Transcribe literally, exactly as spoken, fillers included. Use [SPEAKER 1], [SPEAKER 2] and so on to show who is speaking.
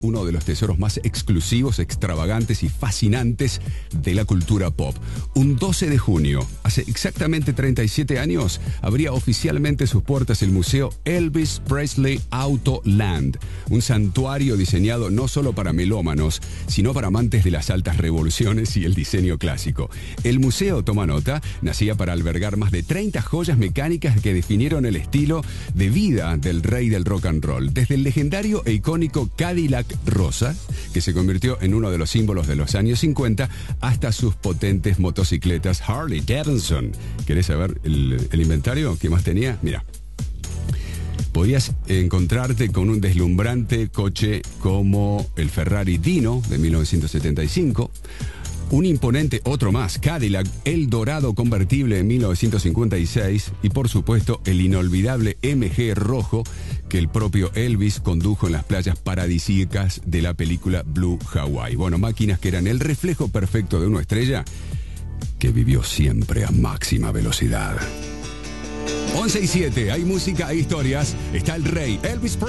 [SPEAKER 1] uno de los tesoros más exclusivos, extravagantes y fascinantes de la cultura pop. Un doce de junio, hace exactamente treinta y siete años, abría oficialmente sus puertas el Museo Elvis Presley Autoland, un santuario diseñado no solo para melómanos, sino para amantes de las altas revoluciones y el diseño clásico. El museo, toma nota, nacía para albergar más de treinta joyas mecánicas que definieron el estilo de vida del rey del rock and roll, desde el legendario e icónico Cadillac rosa, que se convirtió en uno de los símbolos de los años cincuenta, hasta sus potentes motocicletas Harley Davidson. ¿Querés saber el, el inventario que más tenía? Mira, podías encontrarte con un deslumbrante coche como el Ferrari Dino de mil novecientos setenta y cinco, un imponente otro más, Cadillac El Dorado convertible de mil novecientos cincuenta y seis y por supuesto el inolvidable M G rojo que el propio Elvis condujo en las playas paradisíacas de la película Blue Hawaii. Bueno, máquinas que eran el reflejo perfecto de una estrella que vivió siempre a máxima velocidad. once y siete, hay música, hay historias, está el rey Elvis Presley.